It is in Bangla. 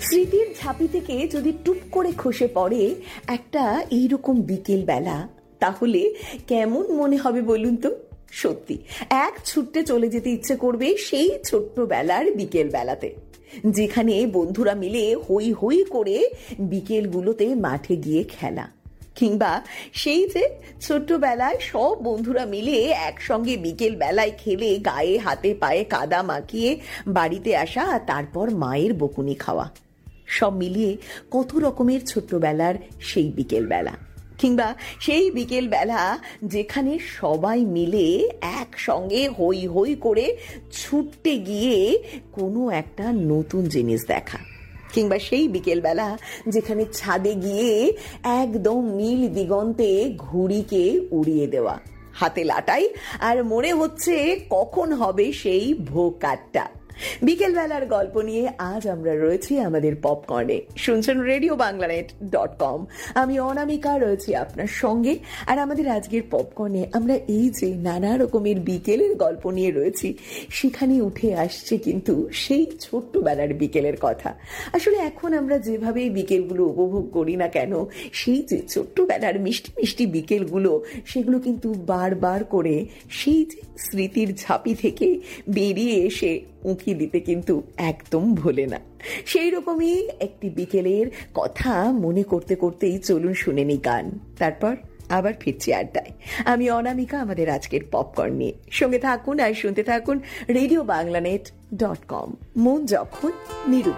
স্মৃতির ঝাঁপি থেকে যদি টুপ করে খসে পড়ে একটা এইরকম বিকেল বেলা, তাহলে কেমন মনে হবে বলুন তো? সত্যি এক ছুটতে চলে যেতে ইচ্ছে করবে সেই ছোট্টবেলার বিকেল বেলাতে, যেখানে বন্ধুরা মিলে হই হই করে বিকেলগুলোতে মাঠে গিয়ে খেলা, কিংবা সেই যে ছোট্টবেলায় সব বন্ধুরা মিলে একসঙ্গে বিকেল বেলায় খেলে গায়ে হাতে পায়ে কাদা মাখিয়ে বাড়িতে আসা, আর তারপর মায়ের বকুনি খাওয়া। সব মিলিয়ে কত রকমের ছোট্টবেলার সেই বিকেল বেলা, কিংবা সেই বিকেল বেলা যেখানে সবাই মিলে একসঙ্গে হই হই করে ছুটতে গিয়ে কোনো একটা নতুন জিনিস দেখা, কিংবা সেই বিকেলবেলা যেখানে ছাদে গিয়ে একদম নীল দিগন্তে ঘুড়িকে উড়িয়ে দেওয়া, হাতে লাটাই আর মনে হচ্ছে কখন হবে সেই ভোগ কাটটা। বিকেলবেলার গল্প নিয়ে আজ আমরা রয়েছি আমাদের পপকর্নে। শুনছেন RadioBanglaNet.com। আমি অনামিকা রয়েছি আপনার সঙ্গে, আর আমাদের আজকের পপকর্নে আমরা এই যে নানা রকমের বিকেলের গল্প নিয়ে রয়েছি, সেখানে উঠে আসছে কিন্তু সেই ছোট্টবেলার বিকেলের কথা। আসলে এখন আমরা যেভাবে বিকেলগুলো উপভোগ করি না কেন, সেই যে ছোট্টবেলার মিষ্টি মিষ্টি বিকেলগুলো, সেগুলো কিন্তু বারবার করে সেই যে স্মৃতির ঝাঁপি থেকে বেরিয়ে এসে উঁকি দিতে কিন্তু একদম ভোলে না। সেই রকমই একটি বিকেলের কথা মনে করতে করতেই চলুন শুনে নি গান, তারপর আবার ফিরছি আড্ডায়। আমি অনামিকা আমাদের আজকের পপকর্ন নিয়ে। সঙ্গে থাকুন আর শুনতে থাকুন RadioBanglaNet.com। মন যখন নিরুপায়।